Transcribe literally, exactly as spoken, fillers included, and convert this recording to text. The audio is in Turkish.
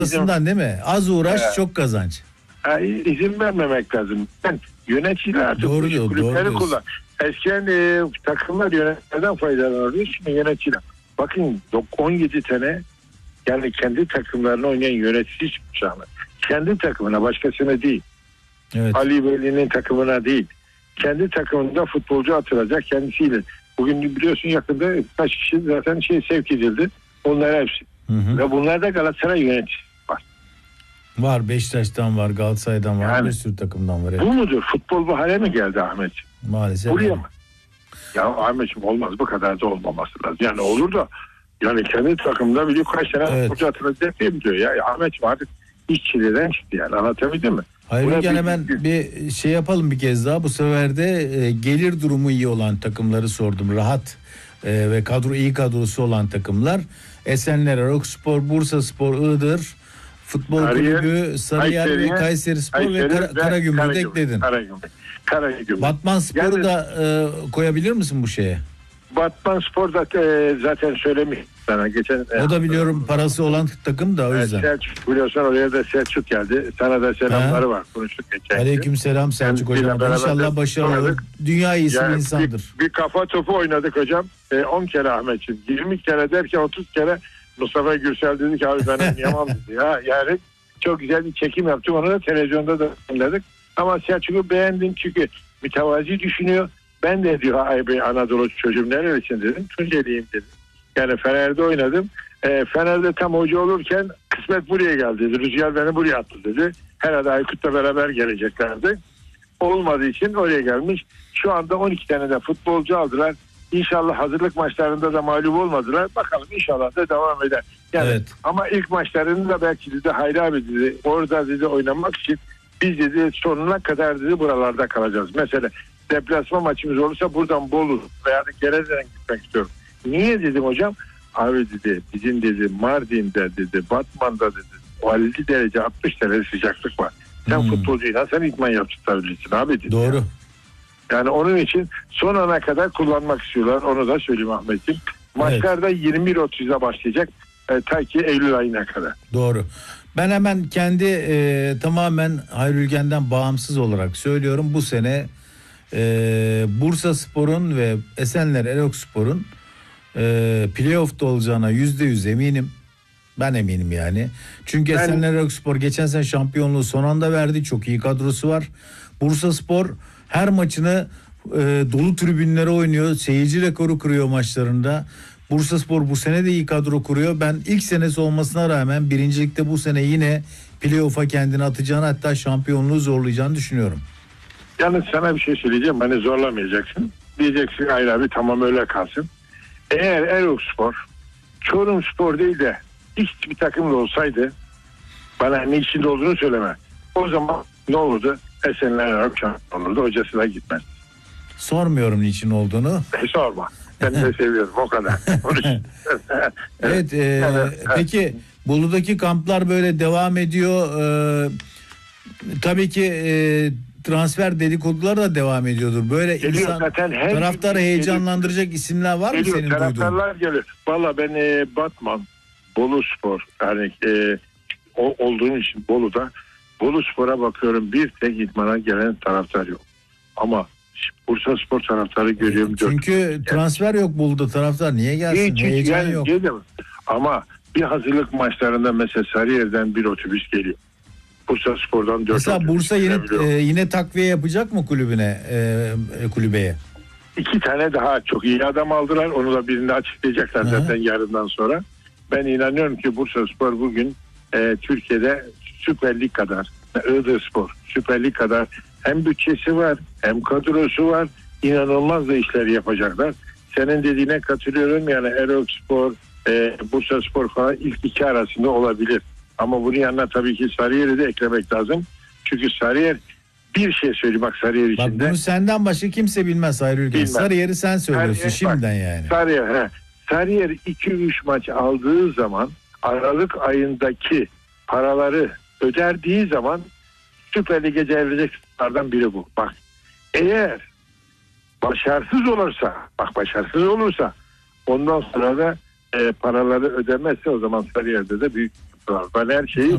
Aslında değil mi? Az uğraş, evet. Çok kazanç. Yani izin vermemek lazım. Yani yöneticiler artık doğru bu diyor, kulüpleri doğru kullan. Eskiden e, takımlar yöneticilerden faydalanıyordu. Şimdi yöneticiler. Bakın on yedi tane yani kendi takımlarını oynayan yönetici çıkmış ama. Kendi takımına, başkasına değil. Evet. Ali Veli'nin takımına değil. Kendi takımında futbolcu atılacak kendisiyle. Bugün biliyorsun yakında kaç kişi zaten şey sevk edildi. Onlar hepsi. Hı hı. Ve bunlarda Galatasaray yöneticisi var. Var. Beşiktaş'tan var, Galatasaray'dan var, yani, bir sürü takımdan var. Evet. Bu mudur? Futbol bu hale mi geldi Ahmetciğim? Maalesef. Buraya mı? Ya Ahmetciğim olmaz. Bu kadar da olmaması lazım. Yani olur da yani kendi takımda biliyor kaç tane evet. futbolcu atılacak diye mi diyor ya? ya Ahmetciğim artık işçilerden çıktı yani. Anlatabildim mi? Hayır yani hemen bir, bir şey yapalım bir kez daha. Bu sefer de e, gelir durumu iyi olan takımları sordum. Rahat e, ve kadro iyi kadrosu olan takımlar. Esenler, Erokspor, Bursaspor, Iğdır, Futbol Sarıyer, Kulübü, Sarıyer Kayseri, ve Kayserispor Kayseri ve Kara, Karagümrük'ü ekledin. Karagümrük. Karagümrük. Batmanspor'u yani, da e, koyabilir misin bu şeye? Batmanspor da e, zaten söylemiş sana geçen. O da biliyorum parası olan takım da o yüzden. Evet, Selçuk biliyorsan oraya da Selçuk geldi. Sana da selamları ha. var. Konuştuk geçen. Aleyküm selam Selçuk hocam. İnşallah başarılı olur. Dünya iyisi yani bir insandır. Bir, bir kafa topu oynadık hocam. on kere Ahmetciğim. yirmi kere derken otuz kere Mustafa Gürsel dedi ki abi ben oynayamam dedi. Ya, yani çok güzel bir çekim yaptık. Onu da televizyonda da oynadık. Ama Selçuk'u beğendim çünkü mütevazi düşünüyor. Ben de diyor ay be Anadolu çocuğum nerelisin dedim. Tunceliyim dedim. Yani Fener'de oynadım. E, Fener'de tam hoca olurken kısmet buraya geldi dedi. Rüzgar beni buraya attı dedi. Herhalde Aykut'la beraber geleceklerdi. Olmadığı için oraya gelmiş. Şu anda on iki tane de futbolcu aldılar. İnşallah hazırlık maçlarında da mağlup olmadılar. Bakalım inşallah da devam eder. Yani evet. Ama ilk maçlarını da belki dedi Hayri abi dedi. Orada dedi oynamak için biz dedi sonuna kadar dedi buralarda kalacağız. Mesela deplasman maçımız olursa buradan Bolu veya da Gereze'den gitmek istiyorum. Niye dedim hocam? Abi dedi bizim dedi Mardin'de dedi Batman'da dedi elli derece altmış derece sıcaklık var. Sen hmm. futbolcuyla sen idman yaptırabilirsin abi dedi. Doğru. Ya. Yani onun için son ana kadar kullanmak istiyorlar. Onu da söyleyeyim Ahmet'ciğim. Maçlarda evet. yirmi bir otuz'a başlayacak. E, ta ki Eylül ayına kadar. Doğru. Ben hemen kendi e, tamamen Hayri Ülgen'den bağımsız olarak söylüyorum. Bu sene e, Bursaspor'un ve Esenler Erokspor'un e, playoff'ta olacağına yüzde yüz eminim. Ben eminim yani. Çünkü ben... Esenler Erokspor geçen sene şampiyonluğu son anda verdi. Çok iyi kadrosu var. Bursaspor her maçını e, dolu tribünlere oynuyor. Seyirci rekoru kırıyor maçlarında. Bursaspor bu sene de iyi kadro kuruyor. Ben ilk senesi olmasına rağmen birincilikte bu sene yine playoff'a kendini atacağını hatta şampiyonluğu zorlayacağını düşünüyorum. Yalnız sana bir şey söyleyeceğim. Beni zorlamayacaksın. Diyeceksin Hayri abi tamam öyle kalsın. Eğer Erokspor Çorumspor değil de hiçbir takımda olsaydı bana ne içinde olduğunu söyleme. O zaman ne olurdu? Esenler Erok şampiyon olurdu. Hocası da gitmez. Sormuyorum niçin olduğunu. E, sorma. Ben de seviyorum o kadar. evet. E, yani, peki Bolu'daki kamplar böyle devam ediyor. E, tabii ki e, transfer dedikodular da devam ediyordur. Böyle geliyor, insan taraftarı heyecanlandıracak geliyor. isimler var geliyor, mı senin duyduğun? Taraftarlar geliyor. Valla ben e, Batman, Bolu Spor yani e, o, olduğum için Bolu'da Bolu Spor'a bakıyorum bir tek idmana gelen taraftar yok. Ama Bursaspor taraftarı görüyorum. Çünkü yani, transfer yok Bolu'da taraftar. Niye gelsin? Hiç, Heyecan yani, yok. Geldim. Ama bir hazırlık maçlarında mesela Sarıyer'den bir otobüs geliyor. Bursaspor'dan dört mesela Bursa yine, e, yine takviye yapacak mı kulübüne, e, kulübeye? İki tane daha çok iyi adam aldılar. Onu da birini açıklayacaklar Hı-hı. zaten yarından sonra. Ben inanıyorum ki Bursaspor bugün e, Türkiye'de Süper Lig kadar, Iğdırspor Süper Lig kadar hem bütçesi var hem kadrosu var. İnanılmaz da işler yapacaklar. Senin dediğine katılıyorum. Yani Erokspor, e, Bursaspor falan ilk iki arasında olabilir. Ama bunun yanına tabii ki Sarıyer'i de eklemek lazım. Çünkü Sarıyer bir şey söyleyeyim bak Sarıyer içinde. Bak bunu senden başka kimse bilmez Hayri Ülgen. Sarıyer'i sen söylüyorsun Sarıyer, şimdiden bak, yani. Sarıyer, he. Sarıyer iki üç maç aldığı zaman Aralık ayındaki paraları öderdiği zaman Süper Lig'e geleceklerden biri bu. Bak eğer başarısız olursa bak başarısız olursa ondan sonra da e, paraları ödemezse o zaman Sarıyer'de de büyük var. Ben her şeyi